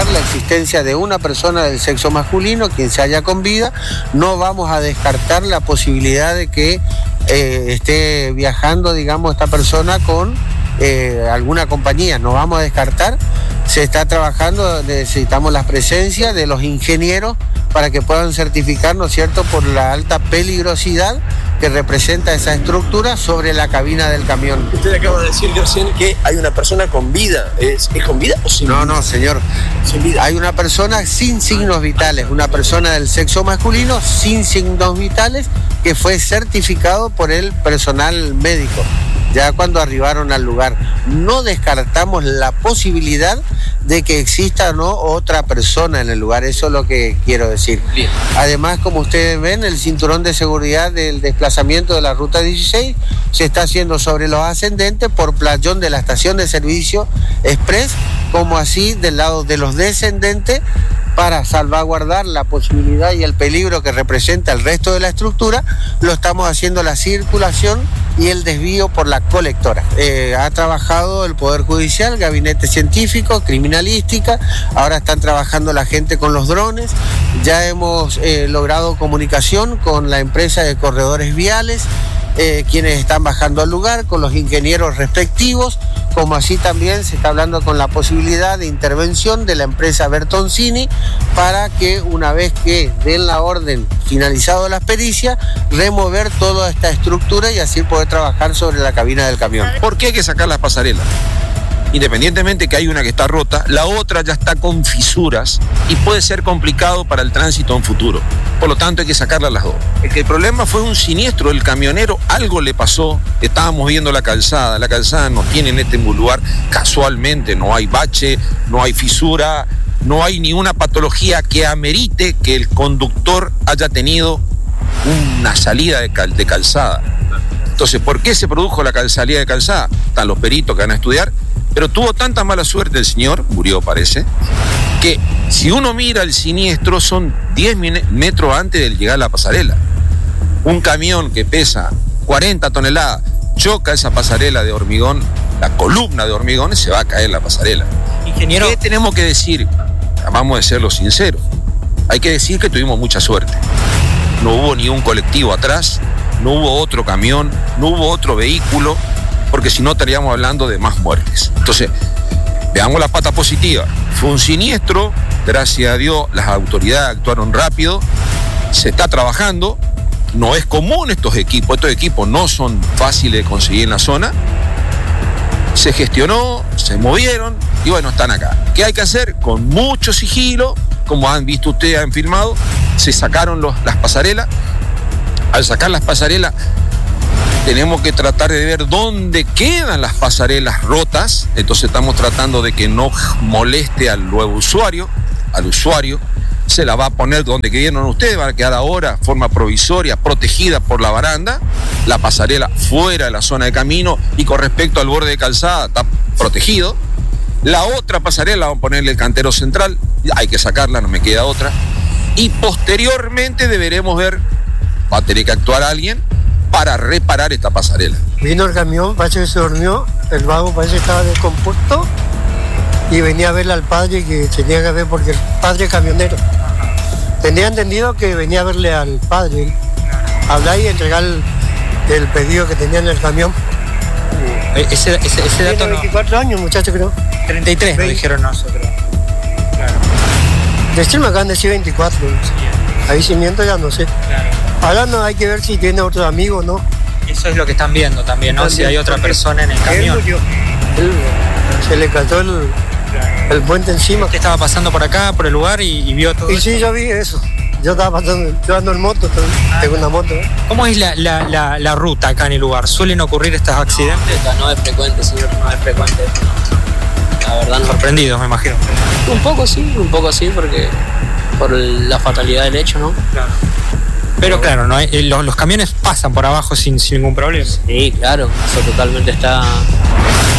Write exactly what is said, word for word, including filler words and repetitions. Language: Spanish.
comprobar la existencia de una persona del sexo masculino, quien se halla con vida. No vamos a descartar la posibilidad de que eh, esté viajando, digamos, esta persona con eh, alguna compañía. No vamos a descartar. Se está trabajando, necesitamos la presencia de los ingenieros para que puedan certificar, ¿no es cierto?, por la alta peligrosidad que representa esa estructura sobre la cabina del camión. Usted acaba de decir recién que hay una persona con vida. ¿Es, es con vida o sin no, vida? No, no, señor. Sin vida. Hay una persona sin signos vitales, una persona del sexo masculino sin signos vitales que fue certificado por el personal médico ya cuando arribaron al lugar. No descartamos la posibilidad de que exista o no otra persona en el lugar, eso es lo que quiero decir. Bien. Además, como ustedes ven, el cinturón de seguridad del desplazamiento de la ruta dieciséis se está haciendo sobre los ascendentes por playón de la estación de servicio express, como así del lado de los descendentes, para salvaguardar la posibilidad y el peligro que representa el resto de la estructura. Lo estamos haciendo la circulación y el desvío por la colectora. Eh, ha trabajado el Poder Judicial, Gabinete Científico, Criminalística, ahora están trabajando la gente con los drones, ya hemos eh, logrado comunicación con la empresa de corredores viales, eh, quienes están bajando al lugar, con los ingenieros respectivos, como así también se está hablando con la posibilidad de intervención de la empresa Bertoncini para que una vez que den la orden finalizado las pericias, remover toda esta estructura y así poder trabajar sobre la cabina del camión. ¿Por qué hay que sacar las pasarelas? Independientemente que hay una que está rota, la otra ya está con fisuras y puede ser complicado para el tránsito en futuro. Por lo tanto, hay que sacarlas las dos. Es que el problema fue un siniestro, el camionero, algo le pasó, estábamos viendo la calzada, la calzada no tiene en este lugar, casualmente, no hay bache, no hay fisura, no hay ni una patología que amerite que el conductor haya tenido una salida de, cal, de calzada. Entonces, ¿por qué se produjo la cal, salida de calzada? Están los peritos que van a estudiar, pero tuvo tanta mala suerte el señor, murió parece, que si uno mira el siniestro son diez metros antes de llegar a la pasarela. Un camión que pesa cuarenta toneladas choca esa pasarela de hormigón, la columna de hormigón, y se va a caer la pasarela. Ingeniero, ¿qué tenemos que decir? Vamos a serlo sinceros. Hay que decir que tuvimos mucha suerte. No hubo ni un colectivo atrás, no hubo otro camión, no hubo otro vehículo, porque si no estaríamos hablando de más muertes. Entonces, veamos la pata positiva. Fue un siniestro, gracias a Dios las autoridades actuaron rápido, se está trabajando, no es común estos equipos, estos equipos no son fáciles de conseguir en la zona, se gestionó, se movieron y bueno, están acá. ¿Qué hay que hacer? Con mucho sigilo, como han visto ustedes, han filmado, se sacaron los, las pasarelas. Al sacar las pasarelas, tenemos que tratar de ver dónde quedan las pasarelas rotas, entonces estamos tratando de que no moleste al nuevo usuario, al usuario, se la va a poner donde vieron ustedes, van a quedar ahora, forma provisoria, protegida por la baranda, la pasarela fuera de la zona de camino y con respecto al borde de calzada está protegido. La otra pasarela vamos a ponerle el cantero central, hay que sacarla, no me queda otra. Y posteriormente deberemos ver, va a tener que actuar alguien para reparar esta pasarela. Vino el camión, parece que se durmió, el vago parece que estaba descompuesto y venía a verle al padre que tenía que ver porque el padre es camionero. Tenía entendido que venía a verle al padre, hablar y entregar el, el pedido que tenía en el camión. Ese, ese, ese dato Tiene no... veinticuatro años, muchacho, creo. treinta y tres, nos dijeron nosotros. Claro. De este me acaban de decir veinticuatro. Ahí si miento ya no sé. Claro. Ahora no hay que ver si tiene otro amigo o no. Eso es lo que están viendo también, ¿no? También, si hay otra persona en el él camión. murió. Él, se le cayó el, el puente encima. Usted estaba pasando por acá, por el lugar y, y vio todo Y eso. sí, yo vi eso. Yo estaba pasando, yo ando en moto, tengo una moto. ¿eh? ¿Cómo es la, la, la, la ruta acá en el lugar? ¿Suelen ocurrir estos accidentes? No es frecuente, señor, no es frecuente. La verdad no. Sorprendidos, me imagino. Un poco sí, un poco sí, porque por la fatalidad del hecho, ¿no? Claro. Pero claro, no hay, los, los camiones pasan por abajo sin, sin ningún problema. Sí, claro, eso totalmente está